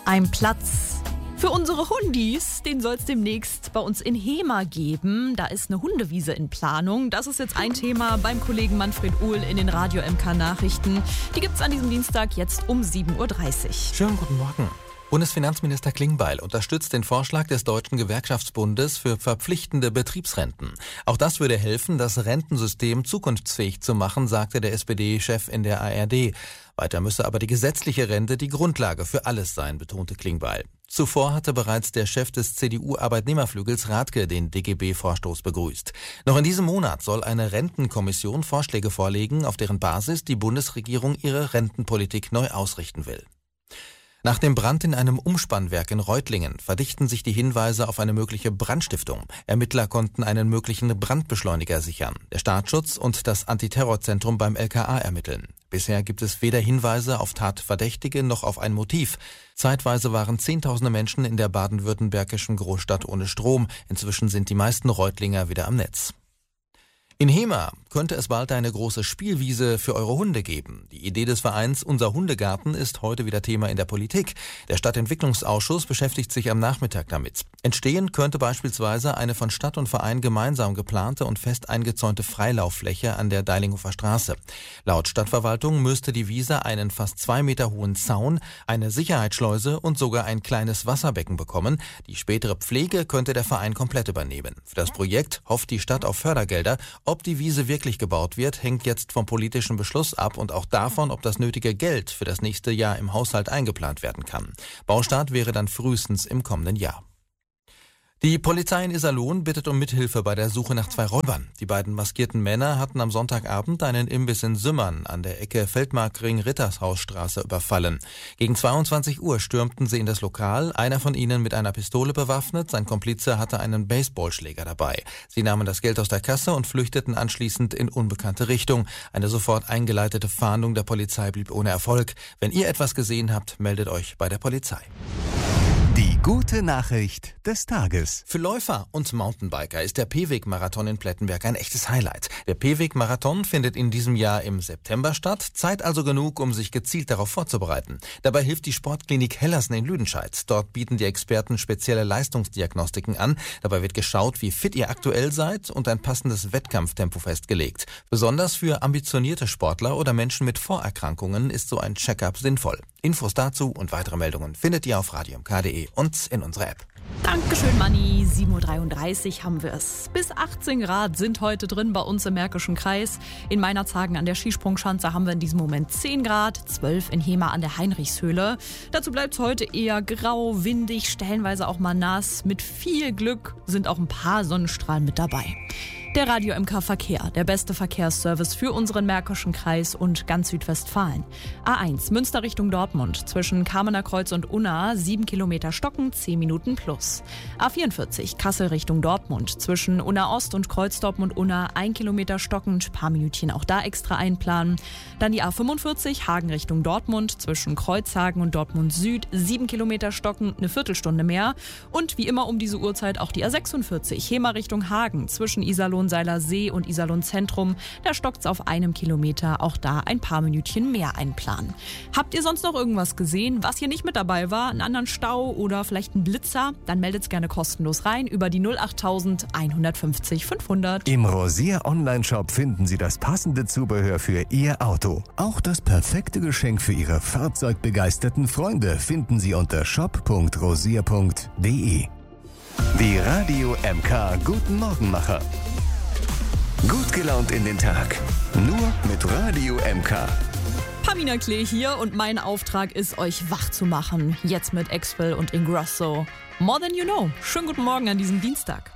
Ein Platz für unsere Hundis, den soll es demnächst bei uns in Hemer geben. Da ist eine Hundewiese in Planung. Das ist jetzt ein Thema beim Kollegen Manfred Uhl in den Radio MK Nachrichten. Die gibt's an diesem Dienstag jetzt um 7.30 Uhr. Schönen guten Morgen. Bundesfinanzminister Klingbeil unterstützt den Vorschlag des Deutschen Gewerkschaftsbundes für verpflichtende Betriebsrenten. Auch das würde helfen, das Rentensystem zukunftsfähig zu machen, sagte der SPD-Chef in der ARD. Weiter müsse aber die gesetzliche Rente die Grundlage für alles sein, betonte Klingbeil. Zuvor hatte bereits der Chef des CDU-Arbeitnehmerflügels Rathke den DGB-Vorstoß begrüßt. Noch in diesem Monat soll eine Rentenkommission Vorschläge vorlegen, auf deren Basis die Bundesregierung ihre Rentenpolitik neu ausrichten will. Nach dem Brand in einem Umspannwerk in Reutlingen verdichten sich die Hinweise auf eine mögliche Brandstiftung. Ermittler konnten einen möglichen Brandbeschleuniger sichern. Der Staatsschutz und das Antiterrorzentrum beim LKA ermitteln. Bisher gibt es weder Hinweise auf Tatverdächtige noch auf ein Motiv. Zeitweise waren Zehntausende Menschen in der baden-württembergischen Großstadt ohne Strom. Inzwischen sind die meisten Reutlinger wieder am Netz. In Hemer könnte es bald eine große Spielwiese für eure Hunde geben. Die Idee des Vereins Unser Hundegarten ist heute wieder Thema in der Politik. Der Stadtentwicklungsausschuss beschäftigt sich am Nachmittag damit. Entstehen könnte beispielsweise eine von Stadt und Verein gemeinsam geplante und fest eingezäunte Freilauffläche an der Deilinghofer Straße. Laut Stadtverwaltung müsste die Wiese einen fast 2 Meter hohen Zaun, eine Sicherheitsschleuse und sogar ein kleines Wasserbecken bekommen. Die spätere Pflege könnte der Verein komplett übernehmen. Für das Projekt hofft die Stadt auf Fördergelder. Ob die Wiese wirklich gebaut wird, hängt jetzt vom politischen Beschluss ab und auch davon, ob das nötige Geld für das nächste Jahr im Haushalt eingeplant werden kann. Baustart wäre dann frühestens im kommenden Jahr. Die Polizei in Iserlohn bittet um Mithilfe bei der Suche nach 2 Räubern. Die beiden maskierten Männer hatten am Sonntagabend einen Imbiss in Sümmern an der Ecke Feldmarkring-Rittershausstraße überfallen. Gegen 22 Uhr stürmten sie in das Lokal, einer von ihnen mit einer Pistole bewaffnet, sein Komplize hatte einen Baseballschläger dabei. Sie nahmen das Geld aus der Kasse und flüchteten anschließend in unbekannte Richtung. Eine sofort eingeleitete Fahndung der Polizei blieb ohne Erfolg. Wenn ihr etwas gesehen habt, meldet euch bei der Polizei. Die gute Nachricht des Tages. Für Läufer und Mountainbiker ist der P-Weg-Marathon in Plettenberg ein echtes Highlight. Der P-Weg-Marathon findet in diesem Jahr im September statt. Zeit also genug, um sich gezielt darauf vorzubereiten. Dabei hilft die Sportklinik Hellersen in Lüdenscheid. Dort bieten die Experten spezielle Leistungsdiagnostiken an. Dabei wird geschaut, wie fit ihr aktuell seid und ein passendes Wettkampftempo festgelegt. Besonders für ambitionierte Sportler oder Menschen mit Vorerkrankungen ist so ein Check-up sinnvoll. Infos dazu und weitere Meldungen findet ihr auf radiomk.de und in unserer App. Dankeschön, Manni. 7.33 Uhr haben wir es. Bis 18 Grad sind heute drin bei uns im Märkischen Kreis. In Meinerzhagen an der Skisprungschanze haben wir in diesem Moment 10 Grad, 12 in Hemer an der Heinrichshöhle. Dazu bleibt es heute eher grau, windig, stellenweise auch mal nass. Mit viel Glück sind auch ein paar Sonnenstrahlen mit dabei. Der Radio MK Verkehr, der beste Verkehrsservice für unseren Märkischen Kreis und ganz Südwestfalen. A1 Münster Richtung Dortmund zwischen Kamener Kreuz und Unna 7 Kilometer stocken, 10 Minuten plus. A44 Kassel Richtung Dortmund zwischen Unna Ost und Kreuzdorp und Unna 1 Kilometer stockend, paar Minütchen auch da extra einplanen. Dann die A45 Hagen Richtung Dortmund zwischen Kreuzhagen und Dortmund Süd 7 Kilometer stocken, eine Viertelstunde mehr. Und wie immer um diese Uhrzeit auch die A46 Hemer Richtung Hagen zwischen Iserlohn Seiler See und Iserlohn Zentrum. Da stockt's auf 1 Kilometer, auch da ein paar Minütchen mehr einplanen. Habt ihr sonst noch irgendwas gesehen, was hier nicht mit dabei war? Einen anderen Stau oder vielleicht einen Blitzer? Dann meldet's gerne kostenlos rein über die 08000 150 500. Im Rosier Online-Shop finden Sie das passende Zubehör für Ihr Auto. Auch das perfekte Geschenk für Ihre fahrzeugbegeisterten Freunde finden Sie unter shop.rosier.de. Die Radio MK Guten Morgenmacher. Gut gelaunt in den Tag. Nur mit Radio MK. Pamina Klee hier und mein Auftrag ist, euch wach zu machen. Jetzt mit Expel und Ingrosso. More Than You Know. Schönen guten Morgen an diesem Dienstag.